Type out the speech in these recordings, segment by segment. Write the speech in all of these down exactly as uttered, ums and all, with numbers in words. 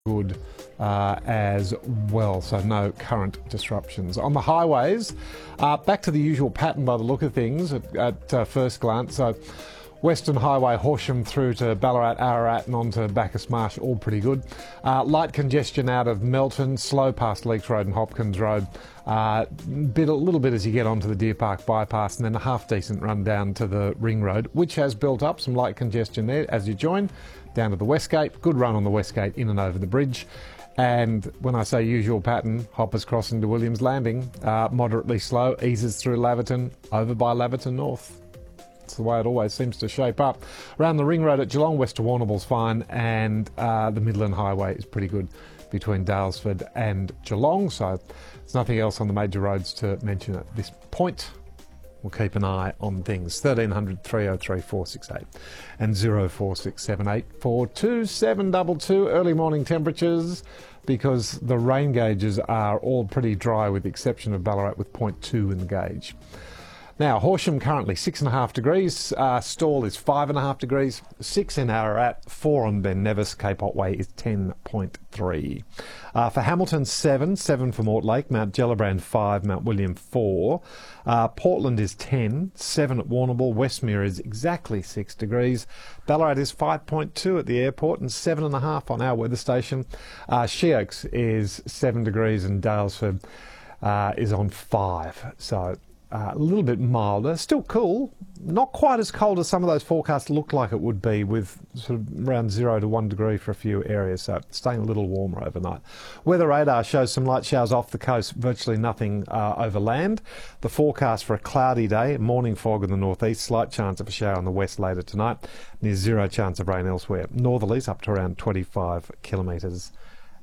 good uh, as well, so no current disruptions. On the highways, uh, back to the usual pattern by the look of things at, at uh, first glance. So Western Highway, Horsham through to Ballarat, Ararat and on to Bacchus Marsh, all pretty good. Uh, light congestion out of Melton, slow past Leeks Road and Hopkins Road. Uh, bit, a little bit as you get onto the Deer Park bypass, and then a half decent run down to the Ring Road, which has built up some light congestion there as you join down to the Westgate. Good run on the Westgate in and over the bridge. And when I say usual pattern, Hoppers crossing to Williams Landing, uh, moderately slow, eases through Laverton, over by Laverton North. It's the way it always seems to shape up. Around the Ring Road at Geelong, west to Warrnambool's fine, and uh, the Midland Highway is pretty good between Dalesford and Geelong. So there's nothing else on the major roads to mention at this point. We'll keep an eye on things. thirteen hundred, three oh three, four six eight and zero four six seven eight four two seven two two. Early morning temperatures, because the rain gauges are all pretty dry with the exception of Ballarat with point two in the gauge. Now, Horsham currently six and a half degrees, uh, Stawell is five and a half degrees, six in Ararat, four on Ben Nevis, Cape Otway is ten point three. Uh, for Hamilton, seven, seven for Mortlake, Mount Gellibrand five, Mount William four. Uh, Portland is ten, seven at Warrnambool, Westmere is exactly six degrees. Ballarat is five point two at the airport and seven and a half on our weather station. Uh, Sheoaks is seven degrees and Dalesford uh, is on five. So Uh, a little bit milder, still cool, not quite as cold as some of those forecasts look like it would be, with sort of around zero to one degree for a few areas, so staying a little warmer overnight. Weather radar shows some light showers off the coast, virtually nothing uh, over land. The forecast for a cloudy day, morning fog in the northeast, slight chance of a shower in the west later tonight, near zero chance of rain elsewhere. Northerlies up to around twenty-five kilometres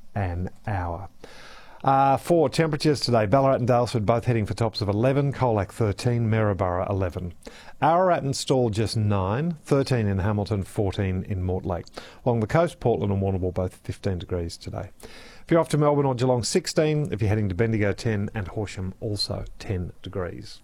an hour. Uh, for temperatures today, Ballarat and Dalesford both heading for tops of eleven, Colac thirteen, Maryborough eleven. Ararat and Stawell just nine, thirteen in Hamilton, fourteen in Mortlake. Along the coast, Portland and Warrnambool both fifteen degrees today. If you're off to Melbourne or Geelong, sixteen. If you're heading to Bendigo, ten, and Horsham also ten degrees.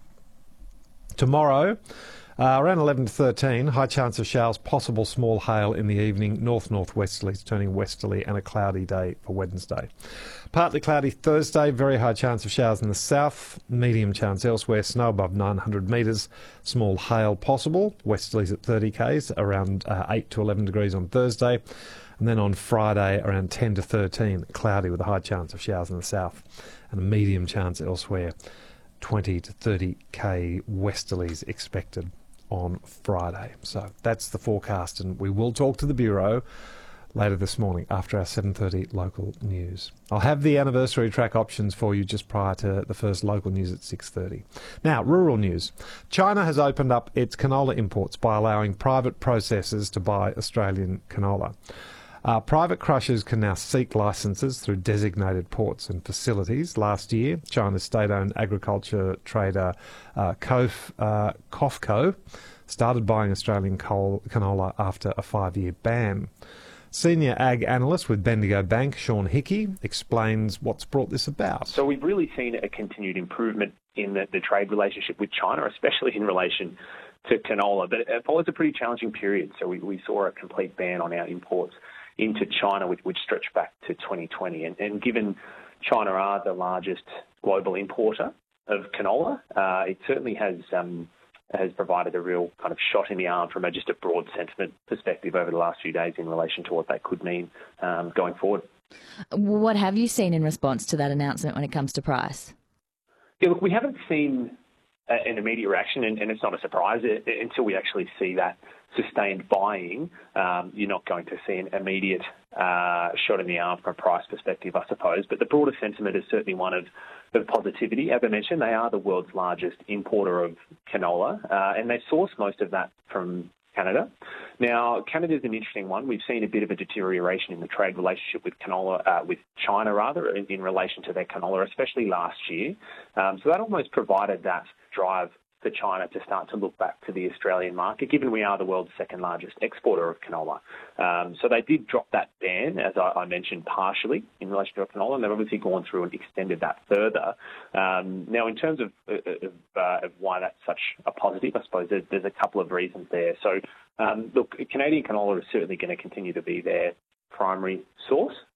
Tomorrow, Uh, around eleven to thirteen, high chance of showers, possible small hail in the evening, north-northwesterlies turning westerly, and a cloudy day for Wednesday. Partly cloudy Thursday, very high chance of showers in the south, medium chance elsewhere, snow above nine hundred metres, small hail possible, westerlies at thirty k's, around uh, eight to eleven degrees on Thursday, and then on Friday around ten to thirteen, cloudy with a high chance of showers in the south, and a medium chance elsewhere, twenty to thirty k westerlies expected on Friday. So that's the forecast, and we will talk to the Bureau later this morning after our seven thirty local news. I'll have the anniversary track options for you just prior to the first local news at six thirty. Now, rural news. China has opened up its canola imports by allowing private processors to buy Australian canola. Uh, private crushers can now seek licences through designated ports and facilities. Last year, China's state-owned agriculture trader uh, Kof, uh, COFCO started buying Australian coal, canola after a five-year ban. Senior ag analyst with Bendigo Bank, Sean Hickey, explains what's brought this about. So we've really seen a continued improvement in the, the trade relationship with China, especially in relation to canola. But it follows a pretty challenging period. So we, we saw a complete ban on our imports into China, which, which stretched back to twenty twenty. And, and given China are the largest global importer of canola, uh, it certainly has um, has provided a real kind of shot in the arm from a, just a broad sentiment perspective over the last few days in relation to what that could mean um, going forward. What have you seen in response to that announcement when it comes to price? Yeah, look, we haven't seen uh, an immediate reaction, and, and it's not a surprise it, it, until we actually see that sustained buying. Um, you're not going to see an immediate uh, shot in the arm from a price perspective, I suppose. But the broader sentiment is certainly one of, of positivity. As I mentioned, they are the world's largest importer of canola, uh, and they source most of that from Canada. Now, Canada is an interesting one. We've seen a bit of a deterioration in the trade relationship with canola, uh, with China rather, in, in relation to their canola, especially last year. Um, so that almost provided that drive for China to start to look back to the Australian market, given we are the world's second largest exporter of canola. Um, so they did drop that ban, as I, I mentioned, partially in relation to canola, and they've obviously gone through and extended that further. Um, now, in terms of, of, uh, of why that's such a positive, I suppose there's, there's a couple of reasons there. So, um, look, Canadian canola is certainly going to continue to be their primary source